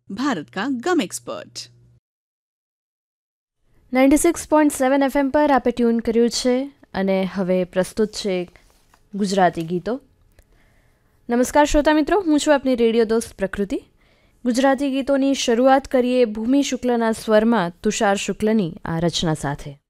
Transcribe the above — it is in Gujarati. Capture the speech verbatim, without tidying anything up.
भारत का गम expert. Ninety six point seven FM પર આપે ટ્યુન કર્યું છે અને હવે પ્રસ્તુત છે ગુજરાતી ગીતો. નમસ્કાર શ્રોતા મિત્રો, હું છું આપની રેડિયો દોસ્ત પ્રકૃતિ. ગુજરાતી ગીતોની શરૂઆત કરીએ ભૂમિ શુક્લના સ્વરમાં તુષાર શુક્લની આ રચના સાથે.